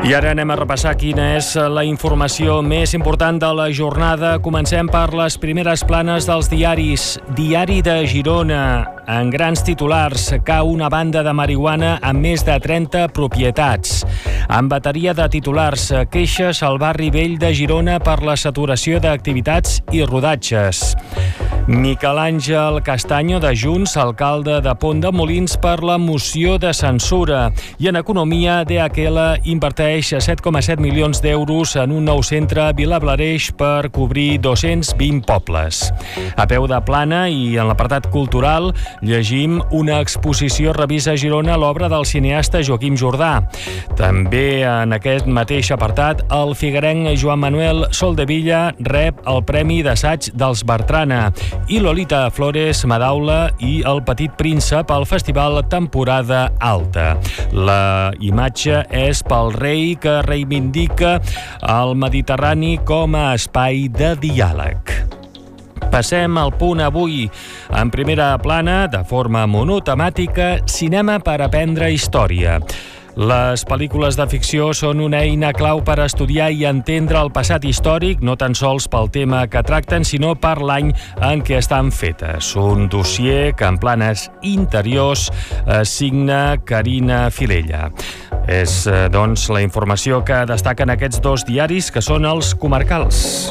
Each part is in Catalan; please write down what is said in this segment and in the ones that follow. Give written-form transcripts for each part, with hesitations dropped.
I ara anem a repassar quina és la informació més important de la jornada. Comencem per les primeres planes dels diaris. Diari de Girona. En grans titulars, cau una banda de marihuana amb més de 30 propietats. En bateria de titulars, queixes al barri vell de Girona per la saturació d'activitats i rodatges. Miquel Àngel Castaño de Junts, alcalde de Pont de Molins, per la moció de censura. I en economia, DHL inverteix 7,7 milions d'euros en un nou centre a Vilablareix per cobrir 220 pobles. A peu de plana i en l'apartat cultural llegim una exposició revisa a Girona l'obra del cineasta Joaquim Jordà. També en aquest mateix apartat, el figuerenc Joan Manuel Soldevilla rep el Premi d'Assaig dels Bertrana i Lolita Flores Madaula i El Petit Príncep al Festival Temporada Alta. La imatge és pel rei que reivindica el Mediterrani com a espai de diàleg. Passem al Punt avui. En primera plana, de forma monotemàtica, cinema per aprendre història. Les pel·lícules de ficció són una eina clau per estudiar i entendre el passat històric, no tan sols pel tema que tracten, sinó per l'any en què estan fetes. Un dossier que en planes interiors signa Carina Filella. És, doncs, la informació que destaquen aquests dos diaris, que són els comarcals.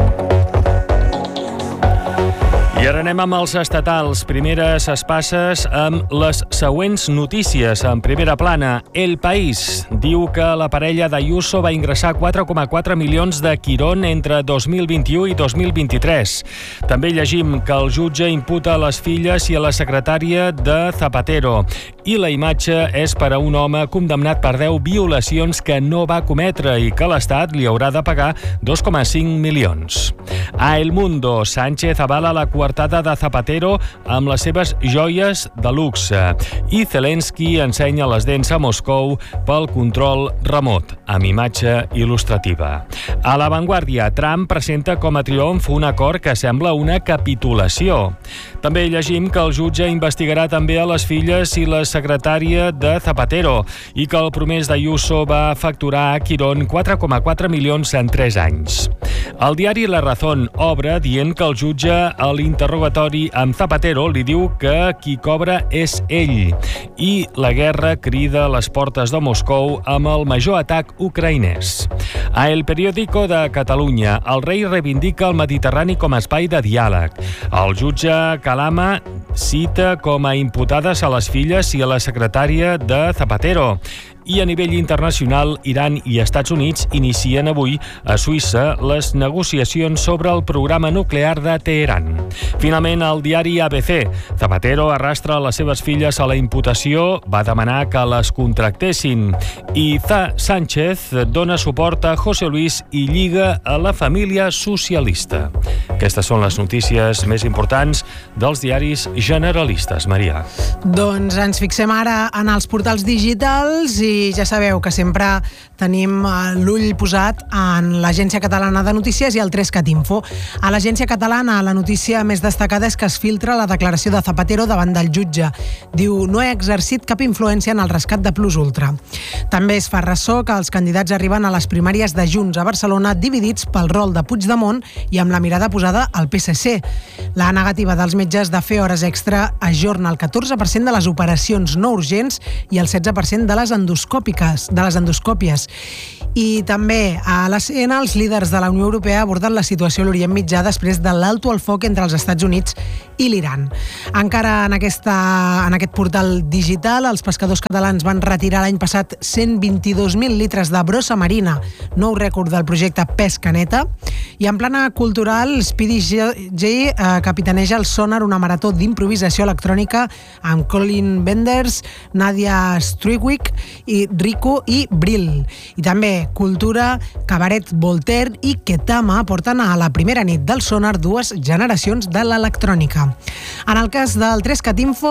I ara anem amb els estatals. Primeres espasses amb les següents notícies. En primera plana, El País diu que la parella d'Ayuso va ingressar 4,4 milions de Quirón entre 2021 i 2023. També llegim que el jutge imputa a les filles i a la secretària de Zapatero. I la imatge és per a un home condemnat per 10 violacions que no va cometre i que l'Estat li haurà de pagar 2,5 milions. A El Mundo, Sánchez avala la coartada de Zapatero amb les seves joies de luxe i Zelensky ensenya les dents a Moscou pel control remot, amb imatge il·lustrativa. A La Vanguardia, Trump presenta com a triomf un acord que sembla una capitulació. També llegim que el jutge investigarà també a les filles i la secretària de Zapatero i que el promès d'Ayuso va facturar a Quirón 4,4 milions en 3 anys. El diari La Razón obre dient que el jutge a l'interrogatori amb Zapatero li diu que qui cobra és ell i la guerra crida a les portes de Moscou amb el major atac ucraïnès. A El Periódico de Catalunya, el rei reivindica el Mediterrani com a espai de diàleg. El jutge Calama cita com a imputades a les filles i a la secretària de Zapatero. I a nivell internacional, Iran i Estats Units inicien avui a Suïssa les negociacions sobre el programa nuclear de Teheran. Finalment, el diari ABC. Zapatero arrastra les seves filles a la imputació, va demanar que les contractessin. I Sánchez dona suport a José Luis i lliga a la família socialista. Aquestes són les notícies més importants dels diaris generalistes. Maria. Doncs ens fixem ara en els portals digitals i ja sabeu que sempre tenim l'ull posat en l'Agència Catalana de Notícies i el 3cat Info. A l'Agència Catalana la notícia més destacada és que es filtra la declaració de Zapatero davant del jutge. Diu, no he exercit cap influència en el rescat de Plus Ultra. També es fa ressò que els candidats arriben a les primàries de Junts a Barcelona dividits pel rol de Puigdemont i amb la mirada posada al PSC. La negativa dels metges de fer hores extra ajorna el 14% de les operacions no urgents i el 16% de les endoscòpies. I també a l'ASEAN els líders de la Unió Europea aborden la situació a l'Orient Mitjà després de l'alto al foc entre els Estats Units i l'Iran. Encara en aquest portal digital, els pescadors catalans van retirar l'any passat 122.000 litres de brossa marina, nou rècord del projecte Pesca Neta. I en plana cultural, Speedy J capitaneja el Sonar, una marató d'improvisació electrònica amb Colin Benders, Nadia Struiwick i Rico i Brill. I també cultura, Cabaret Voltaire i Ketama porten a la primera nit del Sonar dues generacions de l'electrònica. En el cas del 3cat Info,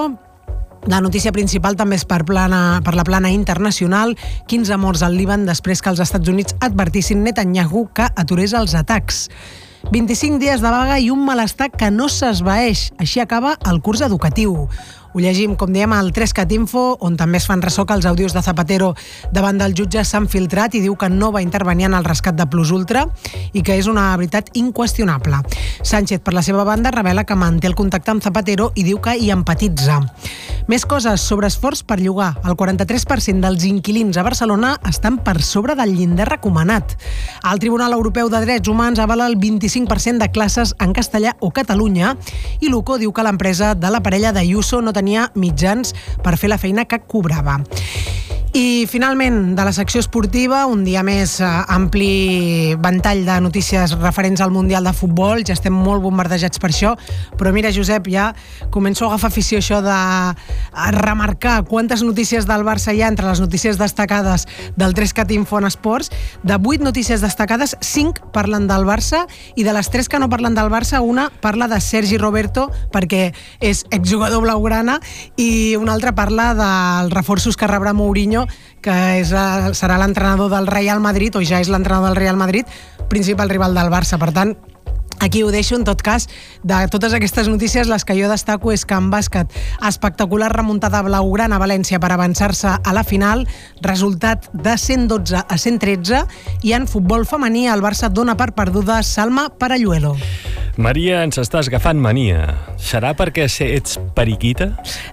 la notícia principal també és per la plana internacional. 15 morts al Líban després que els Estats Units advertissin Netanyahu que aturés els atacs. 25 dies de vaga i un malestar que no s'esvaeix. Així acaba el curs educatiu. Ho llegim, com diem, al 3CatInfo, on també es fan ressò que els àudios de Zapatero davant del jutge s'han filtrat i diu que no va intervenir en el rescat de Plus Ultra i que és una veritat inqüestionable. Sánchez, per la seva banda, revela que manté el contacte amb Zapatero i diu que hi empatitza. Més coses sobre esforç per llogar. El 43% dels inquilins a Barcelona estan per sobre del llindar recomanat. El Tribunal Europeu de Drets Humans avala el 25% de classes en castellà o Catalunya i l'UCO diu que l'empresa de la parella d'Ayuso no tenia mitjans per fer la feina que cobrava. I finalment, de la secció esportiva, un dia més ampli ventall de notícies referents al Mundial de Futbol. Ja estem molt bombardejats per això, però mira, Josep, ja començo a agafar afició això de remarcar quantes notícies del Barça hi ha entre les notícies destacades del 3CatInfo en esports. De 8 notícies destacades, 5 parlen del Barça i de les 3 que no parlen del Barça, una parla de Sergi Roberto perquè és exjugador blaugrana i una altra parla dels reforços que rebrà Mourinho, que serà l'entrenador del Real Madrid, o ja és l'entrenador del Real Madrid, principal rival del Barça. Per tant, aquí ho deixo. En tot cas, de totes aquestes notícies, les que jo destaco és que en bàsquet, espectacular remuntada blaugrana a València per avançar-se a la final, resultat de 112 a 113, i en futbol femení el Barça dona per perduda Salma Paralluelo. Maria, ens estàs agafant mania. Serà perquè ets periquita?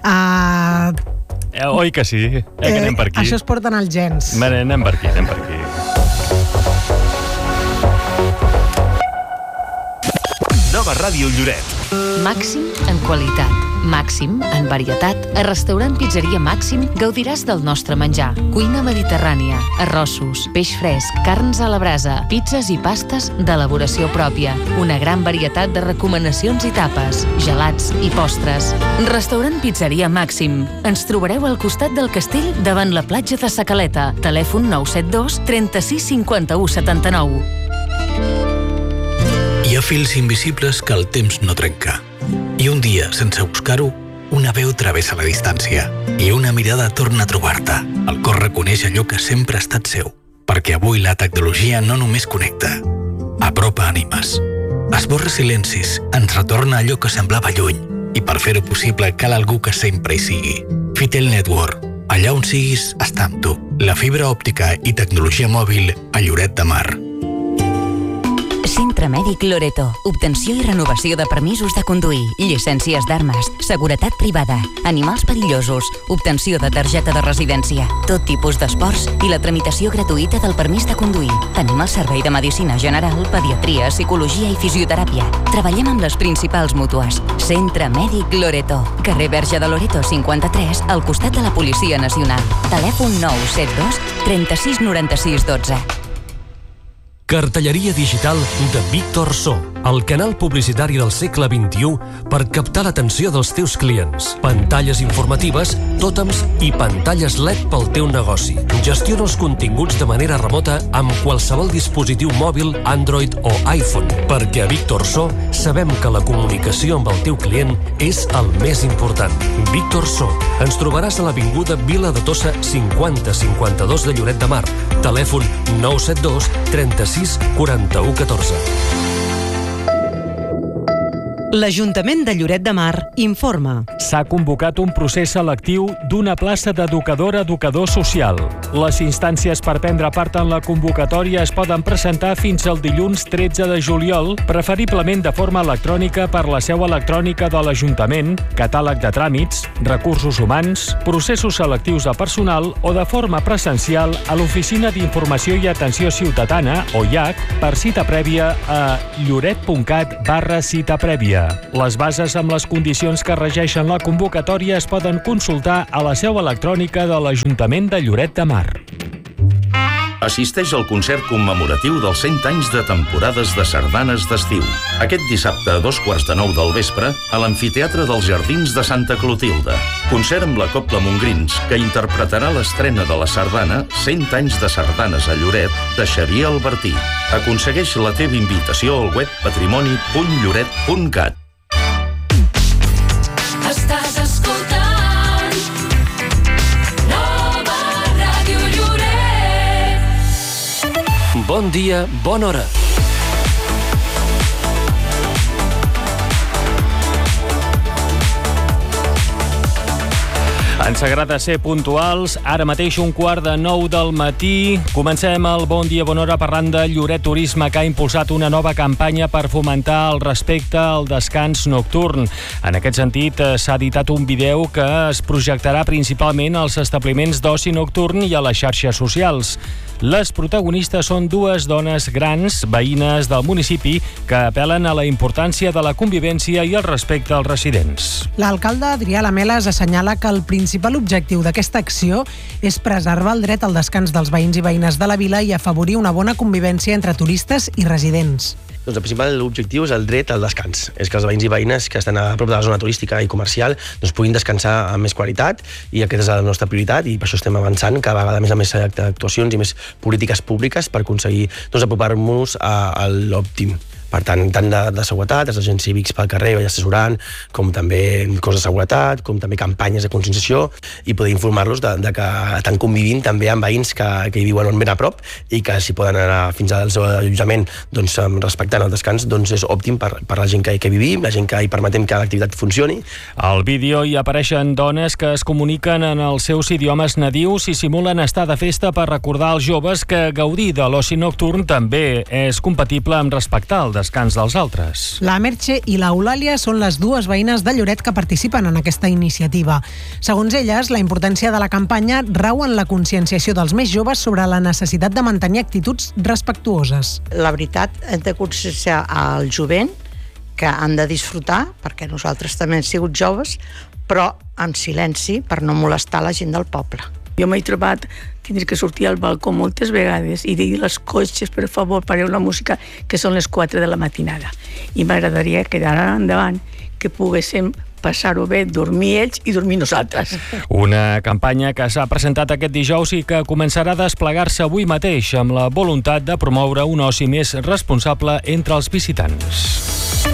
Oi que sí? Que anem per aquí? Això es porten els gens. Anem per aquí. Nova Ràdio Lloret. Màxim en qualitat, màxim en varietat. A Restaurant Pizzeria Màxim gaudiràs del nostre menjar. Cuina mediterrània, arrossos, peix fresc, carns a la brasa, pizzas i pastes d'elaboració pròpia. Una gran varietat de recomanacions i tapes, gelats i postres. Restaurant Pizzeria Màxim. Ens trobareu al costat del castell davant la platja de Sa Caleta. Telèfon 972 36 51 79. Hi ha fils invisibles que el temps no trenca. I un dia, sense buscar-ho, una veu travessa la distància i una mirada torna a trobar-te. El cor reconeix allò que sempre ha estat seu, perquè avui la tecnologia no només connecta, apropa ànimes. Esborra silencis, ens retorna allò que semblava lluny, i per fer-ho possible cal algú que sempre hi sigui. Fitel Network. Allà on siguis, està amb tu. La fibra òptica i tecnologia mòbil a Lloret de Mar. Centre Mèdic Loreto. Obtenció i renovació de permisos de conduir, llicències d'armes, seguretat privada, animals perillosos, obtenció de targeta de residència, tot tipus d'esports i la tramitació gratuïta del permís de conduir. Tenim el servei de medicina general, pediatria, psicologia i fisioteràpia. Treballem amb les principals mútues. Centre Mèdic Loreto. Carrer Verge de Loreto 53, al costat de la Policia Nacional. Telèfon 972 36 96 12. Cartelleria digital de Víctor So, el canal publicitari del segle XXI per captar l'atenció dels teus clients. Pantalles informatives, tòtems i pantalles LED pel teu negoci. Gestiona els continguts de manera remota amb qualsevol dispositiu mòbil, Android o iPhone, perquè a Víctor So sabem que la comunicació amb el teu client és el més important. Víctor So. Ens trobaràs a l'Avinguda Vila de Tossa 5052 de Lloret de Mar. Telèfon 972 36 41 14. L'Ajuntament de Lloret de Mar informa. S'ha convocat un procés selectiu d'una plaça d'educador social. Les instàncies per prendre part en la convocatòria es poden presentar fins al dilluns 13 de juliol, preferiblement de forma electrònica per la seu electrònica de l'Ajuntament, catàleg de tràmits, recursos humans, processos selectius de personal o de forma presencial a l'Oficina d'Informació i Atenció Ciutadana, o IAC, per cita prèvia a lloret.cat/cita prèvia. Les bases amb les condicions que regeixen la convocatòria es poden consultar a la seu electrònica de l'Ajuntament de Lloret de Mar. Assisteix al concert commemoratiu dels 100 anys de temporades de sardanes d'estiu. Aquest dissabte a 9:15 del vespre a l'Amfiteatre dels Jardins de Santa Clotilde. Concert amb la Cobla Montgrins, que interpretarà l'estrena de la sardana 100 anys de sardanes a Lloret de Xavier Albertí. Aconsegueix la teva invitació al web patrimoni.lloret.cat. Estàs escoltant Nova Ràdio Lloret. Bon dia, bona hora. Ens agrada ser puntuals. Ara mateix 8:45 del matí. Comencem el Bon Dia Bon Hora parlant de Lloret Turisme, que ha impulsat una nova campanya per fomentar el respecte al descans nocturn. En aquest sentit, s'ha editat un vídeo que es projectarà principalment als establiments d'oci nocturn i a les xarxes socials. Les protagonistes són dues dones grans, veïnes del municipi, que apel·len a la importància de la convivència i el respecte als residents. L'alcalde Adrià Lameles assenyala que el principal objectiu d'aquesta acció és preservar el dret al descans dels veïns i veïnes de la vila i afavorir una bona convivència entre turistes i residents. Doncs el principal objectiu és el dret al descans. És que els veïns i veïnes que estan a prop de la zona turística i comercial puguin descansar amb més qualitat, i aquesta és la nostra prioritat, i per això estem avançant cada vegada més a més actuacions i més polítiques públiques per aconseguir apropar-nos a l'òptim. Per tant de seguretat, els agents cívics pel carrer assessorant, com també coses de seguretat, com també campanyes de conscienciació, i poder informar-los de que estan convivint també amb veïns que hi viuen ben a prop, i que si poden anar fins al seu allotjament respectant el descans, és òptim per la gent que vivim, la gent que hi permetem que l'activitat funcioni. Al vídeo hi apareixen dones que es comuniquen en els seus idiomes nadius i simulen estar de festa per recordar als joves que gaudir de l'oci nocturn també és compatible amb respectar el descans dels altres. La Merche i l'Eulàlia són les dues veïnes de Lloret que participen en aquesta iniciativa. Segons elles, la importància de la campanya rau en la conscienciació dels més joves sobre la necessitat de mantenir actituds respectuoses. La veritat, hem de conscienciar al jovent que han de disfrutar, perquè nosaltres també hem sigut joves, però amb silenci per no molestar la gent del poble. Jo m'he trobat tindre que sortir al balcó moltes vegades i dir als cotxes, per favor, pareu la música, que són les 4 de la matinada. I m'agradaria que d'ara endavant que poguéssim passar-ho bé, dormir ells i dormir nosaltres. Una campanya que s'ha presentat aquest dijous i que començarà a desplegar-se avui mateix amb la voluntat de promoure un oci més responsable entre els visitants.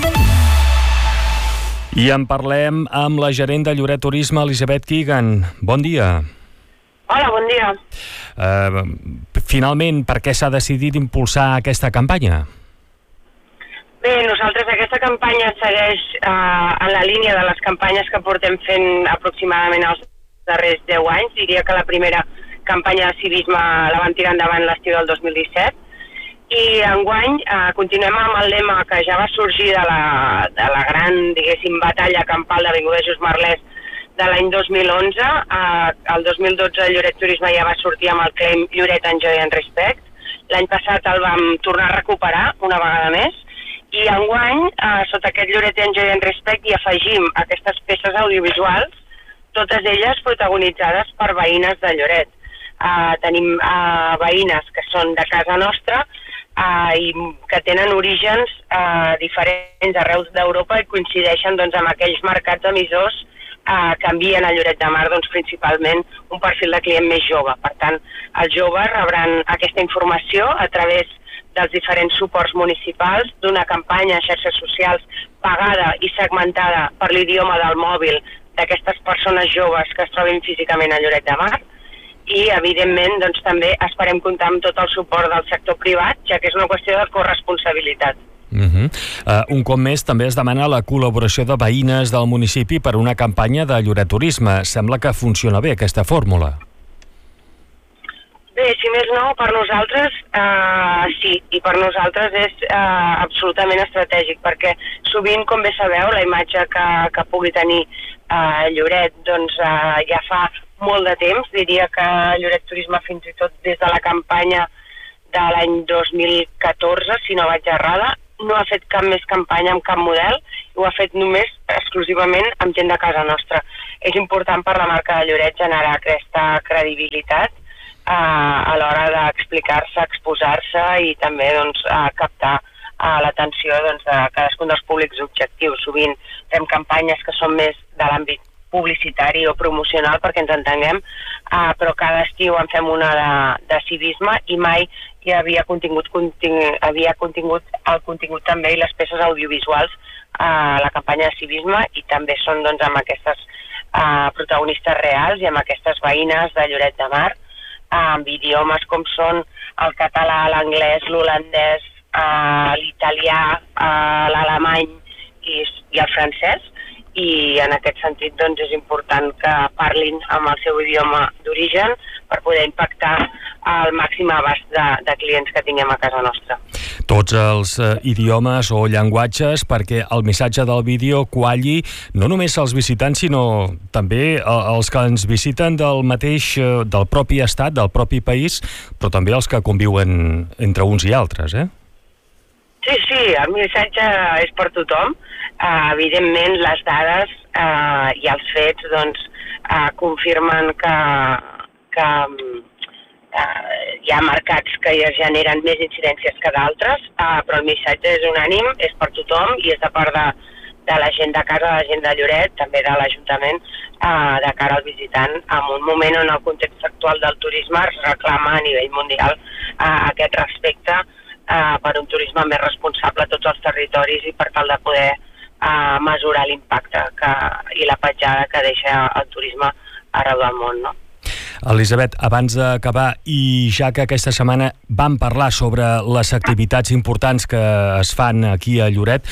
I en parlem amb la gerent de Lloret Turisme, Elisabet Keegan. Bon dia. Hola, bon dia. Finalment, per què s'ha decidit impulsar aquesta campanya? Bé, nosaltres aquesta campanya segueix en la línia de les campanyes que portem fent aproximadament els darrers 10 anys. Diria que la primera campanya de civisme la vam tirar endavant l'estiu del 2017. I enguany continuem amb el lema que ja va sorgir de la gran, diguéssim, batalla campal d'Avinguda Just Marlès de l'any 2011. El 2012 Lloret Turisme ja va sortir amb el claim Lloret Enjoy and Respect. L'any passat el vam tornar a recuperar una vegada més, i enguany, sota aquest Lloret Enjoy and Respect, hi afegim aquestes peces audiovisuals, totes elles protagonitzades per veïnes de Lloret. Tenim veïnes que són de casa nostra i que tenen orígens diferents arreu d'Europa i coincideixen amb aquells mercats emissors que envien a Lloret de Mar principalment un perfil de client més jove. Per tant, els joves rebran aquesta informació a través dels diferents suports municipals, d'una campanya a xarxes socials pagada i segmentada per l'idioma del mòbil d'aquestes persones joves que es trobin físicament a Lloret de Mar, i evidentment també esperem comptar amb tot el suport del sector privat, ja que és una qüestió de corresponsabilitat. Un cop més també es demana la col·laboració de veïnes del municipi per una campanya de Lloret Turisme. Sembla que funciona bé aquesta fórmula. Bé, si més no, per nosaltres sí, i per nosaltres és absolutament estratègic, perquè sovint, com bé sabeu, la imatge que pugui tenir Lloret ja fa molt de temps. Diria que Lloret Turisme, fins i tot des de la campanya de l'any 2014, si no vaig errada, no ha fet cap més campanya amb cap model, ho ha fet només exclusivament amb gent de casa nostra. És important per la marca de Lloret generar aquesta credibilitat a l'hora d'explicar-se, exposar-se i també captar l'atenció de cadascun dels públics objectius. Sovint fem campanyes que són més de l'àmbit publicitari o promocional, perquè ens entenguem, però cada estiu en fem una de civisme i mai hi havia contingut el contingut també i les peces audiovisuals a la campanya de civisme, i també són amb aquestes protagonistes reals i amb aquestes veïnes de Lloret de Mar, amb idiomes com són el català, l'anglès, l'holandès, l'italià, l'alemany i el francès, i en aquest sentit doncs, és important que parlin amb el seu idioma d'origen per poder impactar el màxim abast de clients que tinguem a casa nostra. Tots els idiomes o llenguatges perquè el missatge del vídeo qualli no només als visitants, sinó també als que ens visiten del propi estat, del propi país, però també els que conviuen entre uns i altres, Sí, el missatge és per tothom. Evidentment, les dades i els fets doncs, confirmen que hi ha mercats que ja generen més incidències que d'altres, però el missatge és unànim, és per tothom i és de part de la gent de casa, de la gent de Lloret, també de l'Ajuntament, de cara al visitant, en un moment on el context actual del turisme es reclama a nivell mundial aquest respecte per un turisme més responsable a tots els territoris i per tal de poder mesurar l'impacte i la petjada que deixa el turisme arreu del món, no? Elisabet, abans d'acabar, i ja que aquesta setmana vam parlar sobre les activitats importants que es fan aquí a Lloret,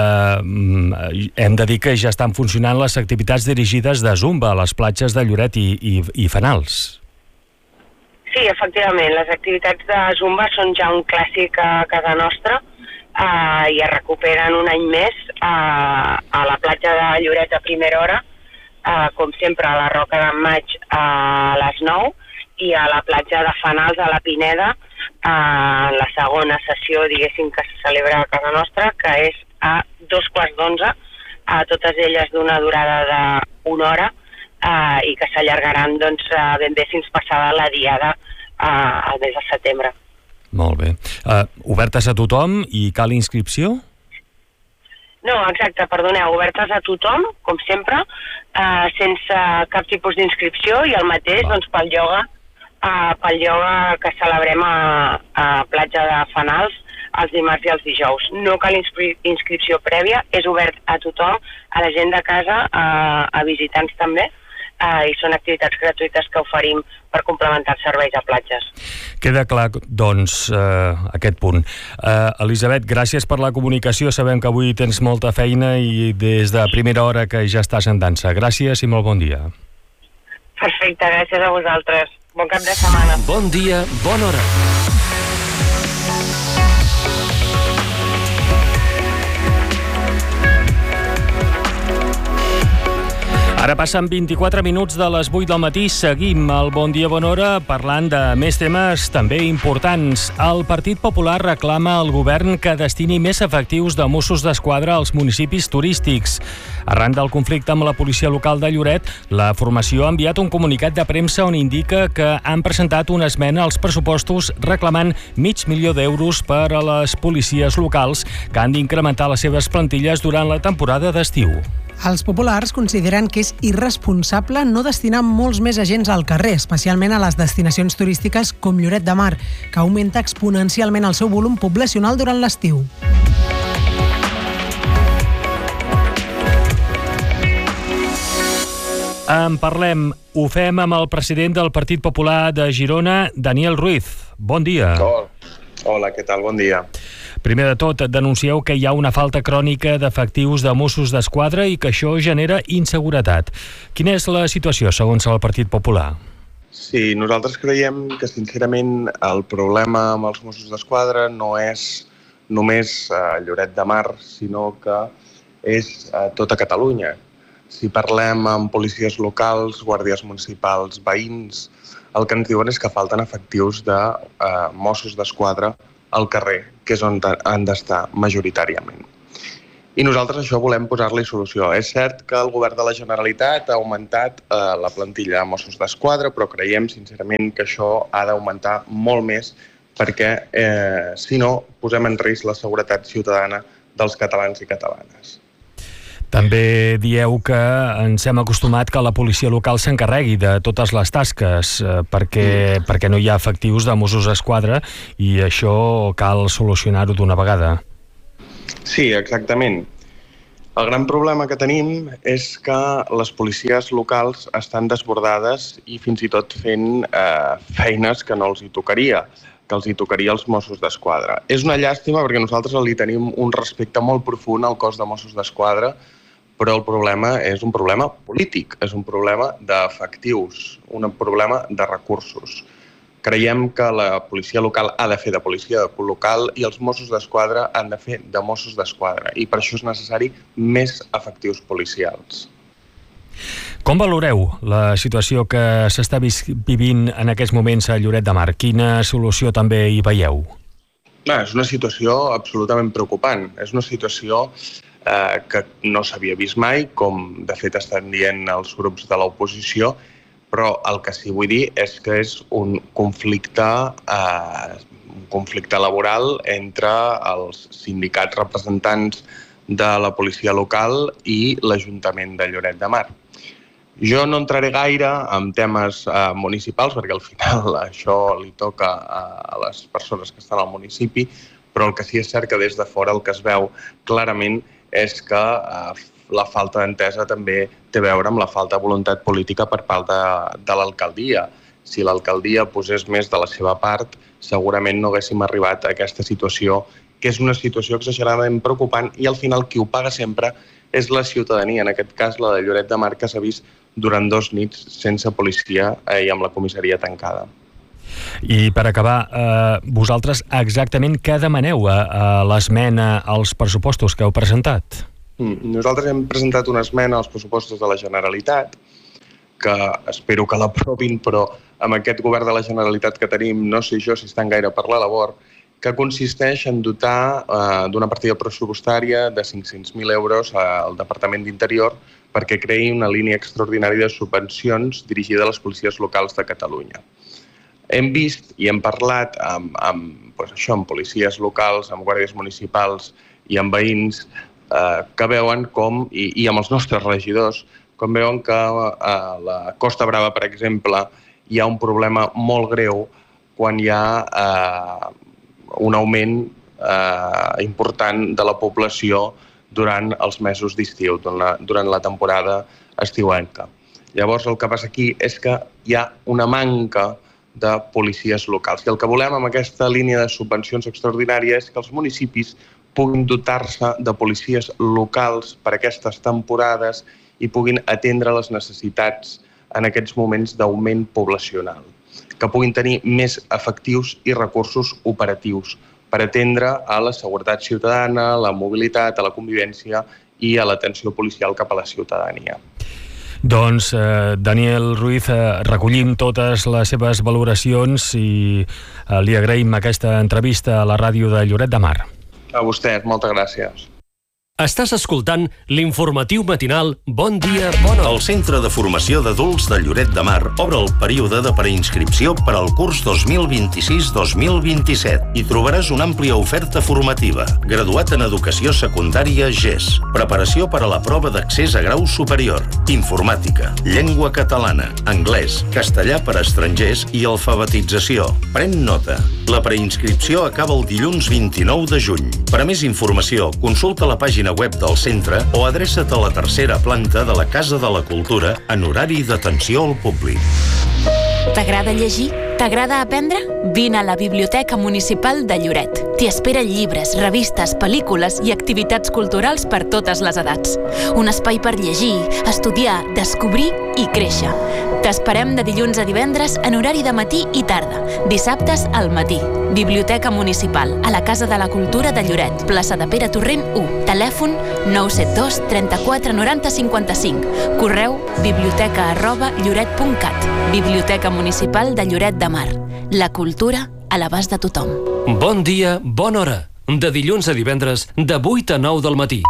hem de dir que ja estan funcionant les activitats dirigides de Zumba a les platges de Lloret i Fenals. Sí, efectivament, les activitats de Zumba són ja un clàssic a casa nostra i es recuperen un any més a la platja de Lloret a primera hora, com sempre a la Roca d'en Maig a les 9 i a la platja de Fenals a la Pineda la segona sessió, diguéssim, que se celebra a casa nostra, que és a 11:15, totes elles d'una durada d'1 hora i que s'allargaran doncs, ben bé fins passada la diada al mes de setembre. Molt bé. Obertes a tothom i cal inscripció? No, exacte, perdoneu, obertes a tothom, com sempre, sense cap tipus d'inscripció i el mateix doncs, pel ioga que celebrem a platja de Fenals els dimarts i els dijous. No cal inscripció prèvia, és obert a tothom, a la gent de casa, a visitants també, i són activitats gratuïtes que oferim per complementar els serveis a platges. Queda clar, doncs, aquest punt. Elisabet, gràcies per la comunicació. Sabem que avui tens molta feina i des de primera hora que ja estàs en dansa. Gràcies i molt bon dia. Perfecte, gràcies a vosaltres. Bon cap de setmana. Bon dia, bona hora. Ara passen 24 minuts de les 8 del matí. Seguim al Bon Dia, Bona Hora parlant de més temes també importants. El Partit Popular reclama al govern que destini més efectius de Mossos d'Esquadra als municipis turístics. Arran del conflicte amb la policia local de Lloret, la formació ha enviat un comunicat de premsa on indica que han presentat una esmena als pressupostos reclamant $500.000 per a les policies locals que han d'incrementar les seves plantilles durant la temporada d'estiu. Els populars consideren que és irresponsable no destinar molts més agents al carrer, especialment a les destinacions turístiques com Lloret de Mar, que augmenta exponencialment el seu volum poblacional durant l'estiu. En parlem, ho fem amb el president del Partit Popular de Girona, Daniel Ruiz. Bon dia. Hola, què tal? Bon dia. Primer de tot, denuncieu que hi ha una falta crònica d'efectius de Mossos d'Esquadra i que això genera inseguretat. Quina és la situació, segons el Partit Popular? Sí, nosaltres creiem que, sincerament, el problema amb els Mossos d'Esquadra no és només a Lloret de Mar, sinó que és a tota Catalunya. Si parlem amb policies locals, guàrdies municipals, veïns, el que ens diuen és que falten efectius de Mossos d'Esquadra al carrer, que és on han d'estar majoritàriament. I nosaltres això volem posar-li solució. És cert que el govern de la Generalitat ha augmentat la plantilla de Mossos d'Esquadra, però creiem sincerament que això ha d'augmentar molt més perquè, si no, posem en risc la seguretat ciutadana dels catalans i catalanes. També dieu que ens hem acostumat que la policia local s'encarregui de totes les tasques perquè no hi ha efectius de Mossos d'Esquadra i això cal solucionar-ho d'una vegada. Sí, exactament. El gran problema que tenim és que les policies locals estan desbordades i fins i tot fent feines que no els hi tocaria, que els hi tocaria als Mossos d'Esquadra. És una llàstima perquè nosaltres li tenim un respecte molt profund al cos de Mossos d'Esquadra, però el problema és un problema polític, és un problema d'efectius, un problema de recursos. Creiem que la policia local ha de fer de policia local i els Mossos d'Esquadra han de fer de Mossos d'Esquadra, i per això és necessari més efectius policials. Com valoreu la situació que s'està vivint en aquests moments a Lloret de Mar? Quina solució també hi veieu? És una situació absolutament preocupant. És una situació que no s'havia vist mai, com de fet estan dient els grups de l'oposició, però el que sí vull dir és que és un conflicte laboral entre els sindicats representants de la policia local i l'Ajuntament de Lloret de Mar. Jo no entraré gaire en temes municipals, perquè al final això li toca a les persones que estan al municipi, però el que sí és cert que des de fora el que es veu clarament és que la falta d'entesa també té a veure amb la falta de voluntat política per part de l'alcaldia. Si l'alcaldia posés més de la seva part, segurament no haguéssim arribat a aquesta situació, que és una situació exageradament preocupant, i al final qui ho paga sempre és la ciutadania, en aquest cas la de Lloret de Mar, que s'ha vist durant 2 nits sense policia i amb la comissaria tancada. I per acabar, vosaltres exactament què demaneu a l'esmena als pressupostos que heu presentat? Nosaltres hem presentat una esmena als pressupostos de la Generalitat, que espero que l'aprovin, però amb aquest govern de la Generalitat que tenim no sé jo si estan gaire per la labor, que consisteix en dotar d'una partida pressupostària de 500.000 euros al Departament d'Interior perquè creï una línia extraordinària de subvencions dirigida a les policies locals de Catalunya. Hem vist i hem parlat amb policies locals, amb guàrdies municipals i amb veïns que veuen com, i amb els nostres regidors, com veuen que a la Costa Brava, per exemple, hi ha un problema molt greu quan hi ha un augment important de la població durant els mesos d'estiu, durant la temporada estiuenca. Llavors, el que passa aquí és que hi ha una manca de policies locals. I el que volem amb aquesta línia de subvencions extraordinàries és que els municipis puguin dotar-se de policies locals per aquestes temporades i puguin atendre les necessitats en aquests moments d'augment poblacional, que puguin tenir més efectius i recursos operatius per atendre a la seguretat ciutadana, a la mobilitat, a la convivència i a l'atenció policial cap a la ciutadania. Doncs, Daniel Ruiz, recollim totes les seves valoracions i li agraïm aquesta entrevista a la ràdio de Lloret de Mar. A vostès, moltes gràcies. Estàs escoltant l'informatiu matinal Bon Dia, Bona Hora. El Centre de Formació d'Adults de Lloret de Mar obre el període de preinscripció per al curs 2026-2027. Hi trobaràs una àmplia oferta formativa. Graduat en Educació Secundària GES. Preparació per a la prova d'accés a grau superior. Informàtica. Llengua catalana. Anglès. Castellà per a estrangers i alfabetització. Pren nota. La preinscripció acaba el dilluns 29 de juny. Per a més informació, consulta la pàgina web del centre o adreça't a la 3a planta de la Casa de la Cultura en horari d'atenció al públic. T'agrada llegir? T'agrada aprendre? Vine a la Biblioteca Municipal de Lloret. T'hi esperen llibres, revistes, pel·lícules i activitats culturals per totes les edats. Un espai per llegir, estudiar, descobrir i créixer. T'esperem de dilluns a divendres en horari de matí i tarda, dissabtes al matí. Biblioteca Municipal, a la Casa de la Cultura de Lloret, plaça de Pere Torrent 1, telèfon 972 34 90 55, correu biblioteca@lloret.cat. Biblioteca Municipal de Lloret de Mar. La cultura a l'abast de tothom. Bon dia, bona hora. De dilluns a divendres, de 8 a 9 del matí.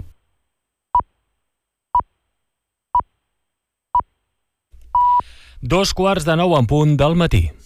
Dos quarts de 9 en punt del matí.